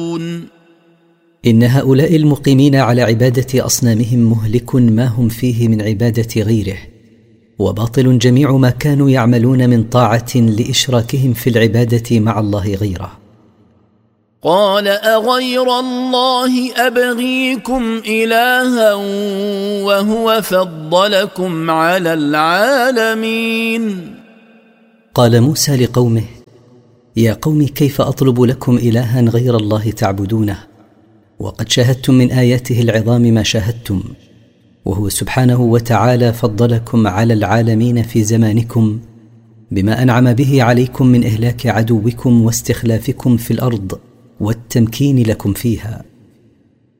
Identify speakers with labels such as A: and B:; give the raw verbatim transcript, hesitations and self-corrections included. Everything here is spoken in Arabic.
A: إن هؤلاء المقيمين على عبادة أصنامهم مهلك ما هم فيه من عبادة غيره، وباطل جميع ما كانوا يعملون من طاعة لإشراكهم في العبادة مع الله غيره.
B: قال أغير الله أبغيكم إلها وهو فضلكم على العالمين.
A: قال موسى لقومه: يا قوم، كيف أطلب لكم إلها غير الله تعبدونه، وقد شاهدتم من آياته العظام ما شاهدتم، وهو سبحانه وتعالى فضلكم على العالمين في زمانكم بما أنعم به عليكم من إهلاك عدوكم واستخلافكم في الأرض والتمكين لكم فيها.